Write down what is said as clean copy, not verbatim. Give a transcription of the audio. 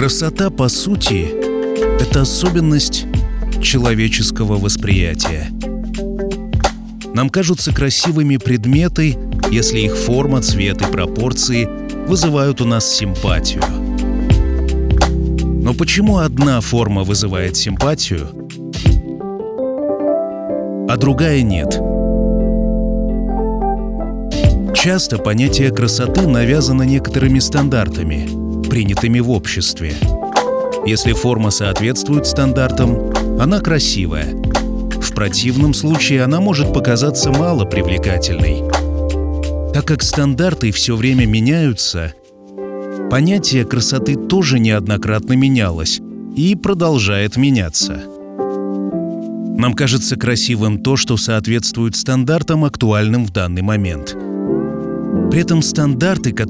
Красота, по сути, это особенность человеческого восприятия. Нам кажутся красивыми предметы, если их форма, цвет и пропорции вызывают у нас симпатию. Но почему одна форма вызывает симпатию, а другая нет? Часто понятие красоты навязано некоторыми стандартами, принятыми в обществе. Если форма соответствует стандартам, она красивая. В противном случае она может показаться мало привлекательной. Так как стандарты все время меняются, понятие красоты тоже неоднократно менялось и продолжает меняться. Нам кажется красивым то, что соответствует стандартам, актуальным в данный момент. При этом стандарты,